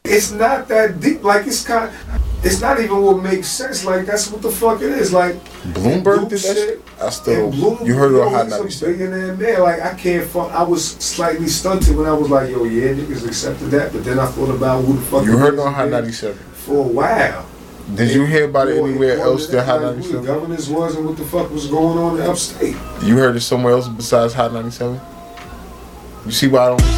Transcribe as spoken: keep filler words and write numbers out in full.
It's not that deep. Like it's kind. It's not even what makes sense. Like that's what the fuck it is. Like Bloomberg did that shit. I still. Bloom, you heard it on Hot ninety-seven. He's a billionaire man. Like I can't fuck. I was slightly stunted when I was like, yo, yeah, niggas accepted that. But then I thought about who the fuck. You heard it on Hot ninety-seven for a while. Did you hear about it anywhere else than Hot ninety-seven? Who the governors was and what the fuck was going on in upstate. You heard it somewhere else besides Hot ninety-seven? You see why I don't